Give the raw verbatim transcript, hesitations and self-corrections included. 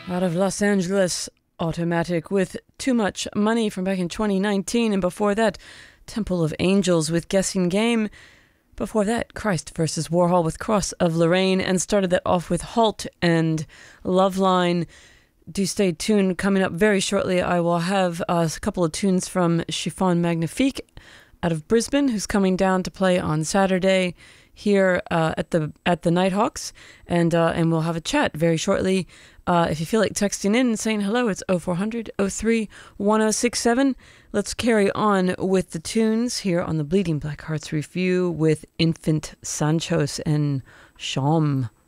Out of Los Angeles, Automatic with Too Much Money from back in twenty nineteen. And before that, Temple of Angels with Guessing Game. Before that, Christ versus Warhol with Cross of Lorraine. And started that off with Halt and Loveline. Do stay tuned. Coming up very shortly, I will have uh, a couple of tunes from Chiffon Magnifique out of Brisbane, who's coming down to play on Saturday here uh, at the at the Nighthawks, and uh, and we'll have a chat very shortly. Uh, if you feel like texting in and saying hello, it's oh four hundred, oh three, one oh six seven. Let's carry on with the tunes here on the Bleeding Black Hearts Review with Infant Sanchos and Sham.